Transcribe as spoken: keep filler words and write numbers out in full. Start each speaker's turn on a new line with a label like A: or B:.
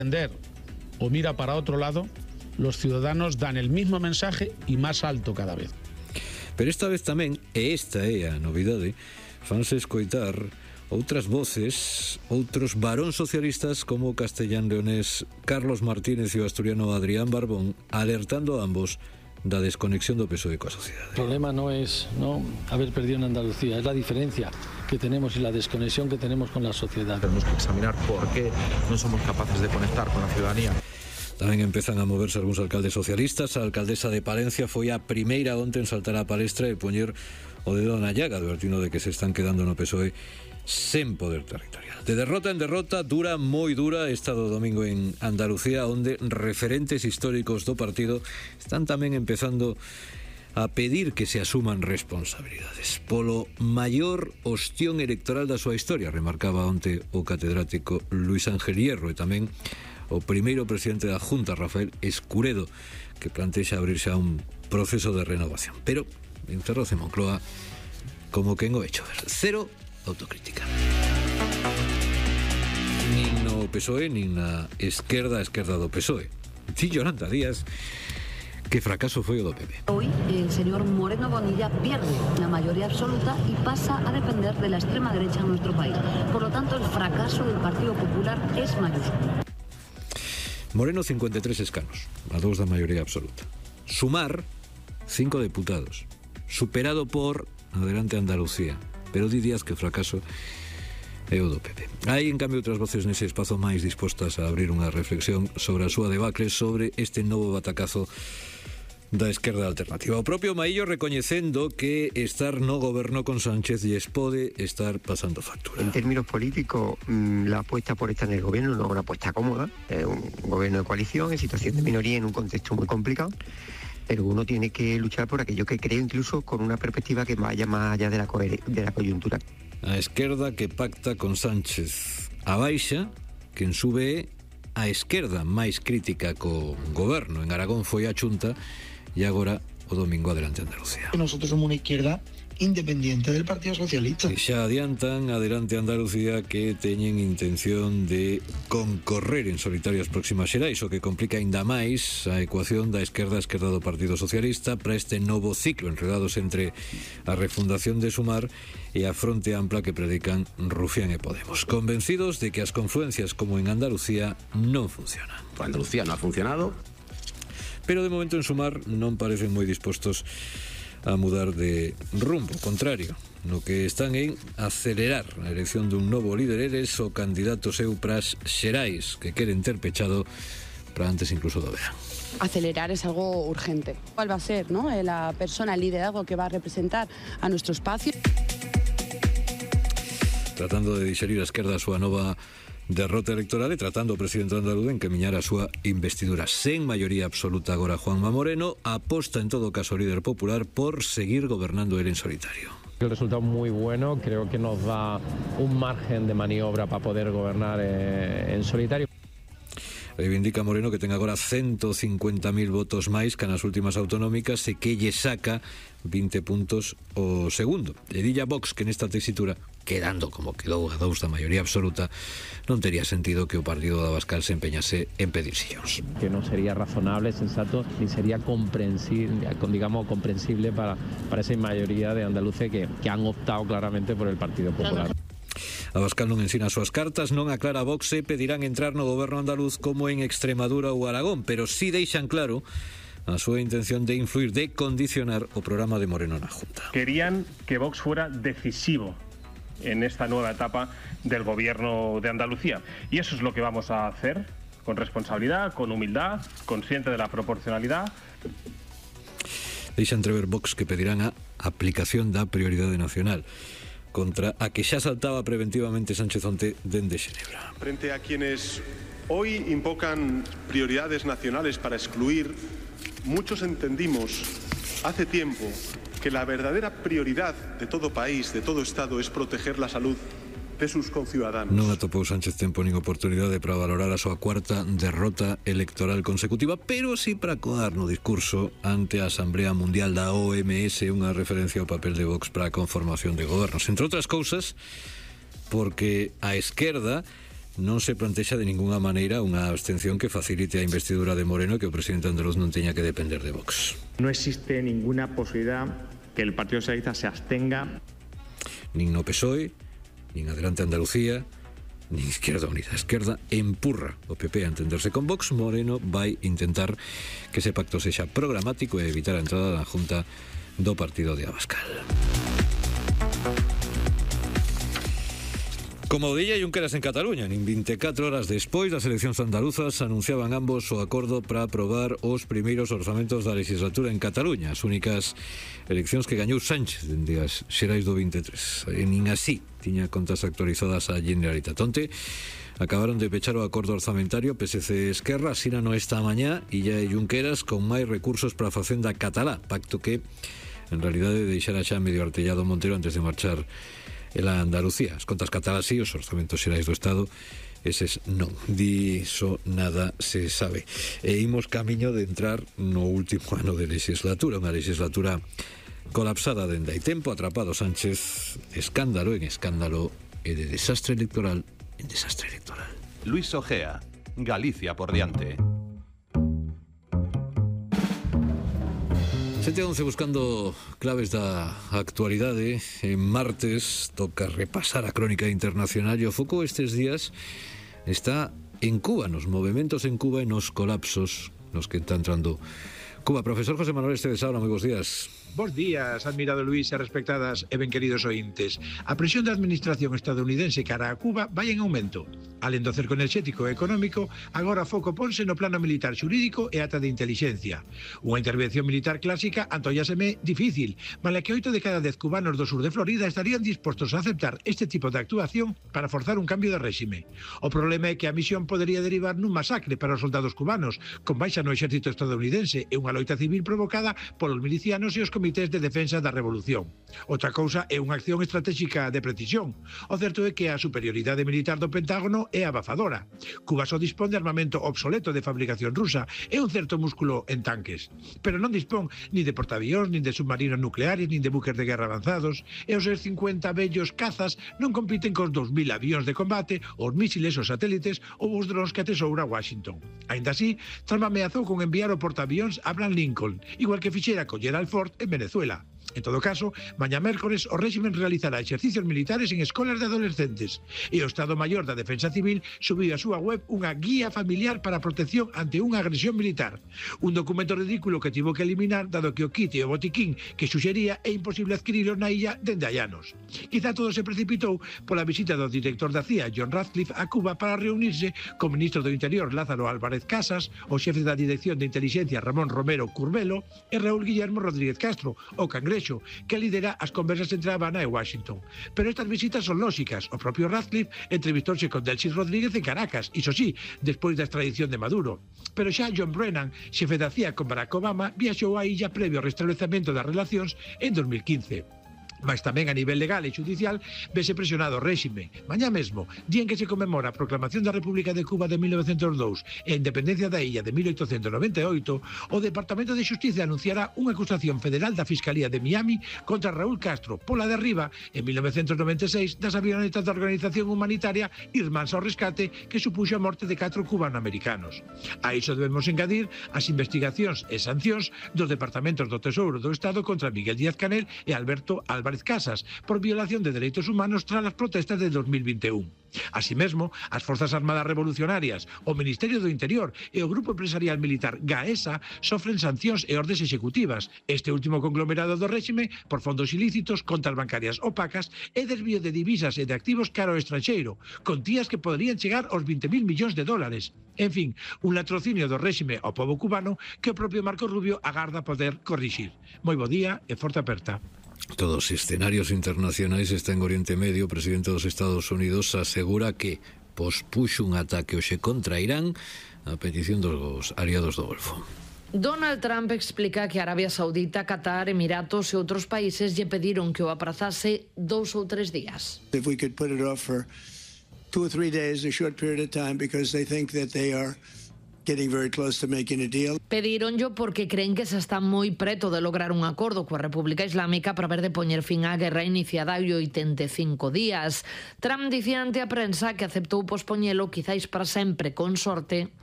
A: o mira para otro lado, los ciudadanos dan el mismo mensaje y más alto cada vez.
B: Pero esta vez tamén, e esta é a novidade, fanse escoitar outras voces, outros varóns socialistas como o castellán-leonés Carlos Martínez e o asturiano Adrián Barbón, alertando a ambos da desconexión do P S O E coa sociedade.
C: El problema no es no haber perdido en Andalucía, es la diferencia que tenemos y la desconexión que tenemos con la sociedad.
D: Tenemos que examinar por qué no somos capaces de conectar con la ciudadanía.
B: Tamén empezan a moverse algúns alcaldes socialistas. A alcaldesa de Palencia foi a primeira onte en saltar a palestra e poñer o dedo na llaga, advertindo de que se están quedando no P S O E sen poder territorial. De derrota en derrota, dura, moi dura, esta do domingo en Andalucía, onde referentes históricos do partido están tamén empezando a pedir que se asuman responsabilidades polo maior ostión electoral da súa historia, remarcaba onte o catedrático Luis Ángel Hierro, e tamén o primeiro presidente da Junta, Rafael Escuredo, que plantexa abrirse a un proceso de renovación. Pero en Ferroz e Moncloa, como quen o hecho ver, cero autocrítica. Nin no P S O E, nin na esquerda, a esquerda do P S O E. Ti, Yolanda Díaz, que fracaso foi o do P P.
E: Hoy el señor Moreno Bonilla pierde la mayoría absoluta y pasa a depender de la extrema derecha en nuestro país. Por lo tanto, el fracaso del Partido Popular es mayúsculo.
B: Moreno, cincuenta y tres escanos, a dous da maioría absoluta. Sumar, cinco deputados, superado por Adelante Andalucía, pero di Díaz que o fracaso é o do P P. Hai, en cambio, outras voces nese espazo máis dispostas a abrir unha reflexión sobre a súa debacle, sobre este novo batacazo da esquerda alternativa. O propio Maillo recoñecendo que estar no goberno con Sánchez lles pode estar pasando factura.
F: En términos políticos, la apuesta por estar en el gobierno no es una apuesta cómoda, es un gobierno de coalición en situación de minoría en un contexto muy complicado, pero uno tiene que luchar por aquello que cree, incluso con una perspectiva que vaya más allá de la, de la coyuntura.
B: A esquerda que pacta con Sánchez. A baixa, que en sube a esquerda máis crítica co goberno. En Aragón foi a Chunta e agora o domingo Adelante Andalucía.
G: Nosotros somos una izquierda independiente del Partido Socialista.
B: E xa adiantan Adelante Andalucía que teñen intención de concorrer en solitario as próximas xerais, o que complica aínda máis a ecuación da esquerda a esquerda do Partido Socialista para este novo ciclo, enredados entre a refundación de Sumar e a fronte ampla que predican Rufián e Podemos, convencidos de que as confluencias como en Andalucía non funcionan.
H: Andalucía non ha funcionado,
B: pero de momento en Sumar non parecen moi dispostos a mudar de rumbo, contrario, no que están en acelerar a elección dun novo líder. Eres o candidato seu pras xerais, que queren ter pechado para antes incluso do verán.
I: Acelerar es algo urgente. ¿Cuál va a ser, no? la persona, el liderazgo que va a representar a nuestro espacio?
B: Tratando de digerir a esquerda a súa nova derrota electoral e tratando o presidente andaluz en camiñar a súa investidura sen maioría absoluta agora Juanma Moreno, aposta en todo caso líder popular por seguir gobernando él en solitario.
J: El resultado muy bueno, creo que nos da un margen de maniobra para poder gobernar eh, en solitario.
B: Reivindica Moreno que ten agora ciento cincuenta mil votos máis que nas últimas autonómicas e que lle saca vinte puntos o segundo. E dilla Vox que nesta tesitura, quedando como quedou a dous da maioría absoluta, non tería sentido que o partido de Abascal se empeñase en pedir sillóns.
J: Que non sería razonable, sensato, ni sería comprensible, digamos, comprensible para, para esa mayoría de andaluces que, que han optado claramente por el Partido Popular.
B: Abascal non ensina as súas cartas, non aclara a Vox e pedirán entrar no goberno andaluz como en Extremadura ou Aragón, pero sí deixan claro a súa intención de influir, de condicionar o programa de Moreno na Junta.
K: Querían que Vox fuera decisivo en esta nueva etapa del gobierno de Andalucía. Y eso es lo que vamos a hacer, con responsabilidad, con humildad, consciente de la proporcionalidad.
B: Deixa entrever Vox que pedirán a aplicación da prioridade nacional, contra a que xa saltaba preventivamente Sánchez onte dende Xenebra.
L: Frente a quienes hoy invocan prioridades nacionales para excluir, muchos entendimos hace tiempo que la verdadera prioridad de todo país, de todo Estado, es proteger la salud de sus conciudadanos.
B: Non atopou Sánchez tempo nin oportunidade para valorar a súa cuarta derrota electoral consecutiva, pero sí para coar no discurso ante a Asamblea Mundial da O M S unha referencia ao papel de Vox para a conformación de gobernos. Entre outras cousas, porque a esquerda non se plantexa de ninguna maneira unha abstención que facilite a investidura de Moreno e que o presidente andaluz non teña que depender de Vox.
H: No existe ninguna posibilidad que el Partido Socialista se abstenga.
B: Nin no P S O E, nin Adelante Andalucía, nin Izquierda Unida. A esquerda empurra o P P a entenderse con Vox. Moreno vai intentar que ese pacto sexa programático e evitar a entrada na Junta do partido de Abascal. Como día Junqueras en Cataluña, nin vinte e catro horas despois das eleccións andaluzas anunciaban ambos o acordo para aprobar os primeiros orzamentos da legislatura en Cataluña, as únicas eleccións que gañou Sánchez dende as xerais do vinte e tres. E nin así tiña contas actualizadas a Generalitat. Onte acabaron de pechar o acordo orzamentario P S C Esquerra, asínano esta mañá Illa e Junqueras con máis recursos para a Facenda catalá, pacto que en realidade deixara xa medio artellado Montero antes de marchar en la Andalucía. As contas catalás e os orzamentos xerais do Estado, eses non. Diso nada se sabe. E imos camiño de entrar no último ano de legislatura, unha legislatura colapsada dende hai tempo, atrapado Sánchez, escándalo en escándalo e de desastre electoral en desastre electoral.
M: Luis Ojea, Galicia por diante.
B: sete once buscando claves da actualidade. En martes toca repasar a crónica internacional e o foco estes días está en Cuba, nos movementos en Cuba e nos colapsos nos que está entrando Cuba. Profesor José Manuel Esteves Saura, moi bons días.
N: Bos días, admirado Luís e respectadas e ben queridos ointes. A presión da administración estadounidense cara a Cuba vai en aumento. Alén do cerco enerxético e económico, agora foco ponse no plano militar xurídico e ata de inteligencia. Unha intervención militar clásica antolláseme difícil, mala que oito de cada dez cubanos do sur de Florida estarían dispostos a aceptar este tipo de actuación para forzar un cambio de réxime. O problema é que a misión podería derivar nun masacre para os soldados cubanos, con baixa no exército estadounidense e unha loita civil provocada polos milicianos e os comités de defensa da revolución. Outra cousa é unha acción estratégica de precisión. O certo é que a superioridade militar do Pentágono é abafadora. Cuba só dispón de armamento obsoleto de fabricación rusa e un certo músculo en tanques, pero non dispón ni de portaavións, nin de submarinos nucleares, nin de buques de guerra avanzados, e os seus cincuenta vellos cazas non compiten cos dos mil avións de combate, os mísiles, os satélites ou os drones que atesoura Washington. Ainda así, Trump ameazou con enviar o portaavións Abraham Lincoln, igual que fixera con Gerald Ford en Venezuela. En todo caso, mañá mércores o réximen realizará exercicios militares en escolas de adolescentes e o Estado Maior da Defensa Civil subiu a súa web unha guía familiar para a protección ante unha agresión militar. Un documento ridículo que tivo que eliminar dado que o kit e o botiquín que suxería é imposible adquirilo na illa dende hai anos. Quizá todo se precipitou pola visita do director da C I A, John Ratcliffe, a Cuba para reunirse co ministro do Interior, Lázaro Álvarez Casas, o xefe da Dirección de Inteligencia, Ramón Romero Curbelo, e Raúl Guillermo Rodríguez Castro, o cangreso que lidera as conversas entre Habana e Washington. Pero estas visitas son lóxicas. O propio Ratcliffe entrevistóse con Delcy Rodríguez en Caracas, iso sí, despois da extradición de Maduro. Pero xa John Brennan, xefe da C I A con Barack Obama, viaxou a illa previo ao restablecemento das relacións en dos mil quince. Mas tamén a nivel legal e judicial vese presionado o réxime. Mañá mesmo, día en que se conmemora a proclamación da República de Cuba de mil novecentos dous e a independencia da illa de mil oitocentos noventa e oito, o Departamento de Xustiza anunciará unha acusación federal da Fiscalía de Miami contra Raúl Castro pola derriba en mil novecentos noventa e seis das avionetas da organización humanitaria Irmáns ao Rescate que supuxo a morte de catro cubanoamericanos. A iso debemos engadir as investigacións e sancións dos Departamentos do Tesouro do Estado contra Miguel Díaz-Canel e Alberto Álvarez Casas por violación de dereitos humanos tras as protestas de dos mil vinte e un. Así mesmo, as Forzas Armadas Revolucionarias, o Ministerio do Interior e o Grupo Empresarial Militar Gaesa sofren sancións e ordes executivas, este último conglomerado do réxime por fondos ilícitos, contas bancarias opacas e desvío de divisas e de activos caro ao estranxeiro, con tías que poderían chegar aos vinte mil millóns de dólares. En fin, un latrocinio do réxime ao pobo cubano que o propio Marco Rubio agarda poder corrixir. Moi bo día e forte aperta.
B: Todos os escenarios internacionais está en Oriente Medio. O presidente dos Estados Unidos asegura que pospuxo un ataque hoxe contra Irán a petición dos aliados do Golfo.
O: Donald Trump explica que Arabia Saudita, Qatar, Emiratos e outros países lle pediron que o aprazase dous ou tres días.
P: If we could put it off for two or three days, a short period of time, because they think that they are
O: Pedíronllo porque creen que se está moi preto de lograr un acordo coa República Islámica para ver de poñer fin á guerra iniciada hai oitenta e cinco días. Trump dicía ante a prensa que aceptou pospoñelo quizáis para sempre, con sorte,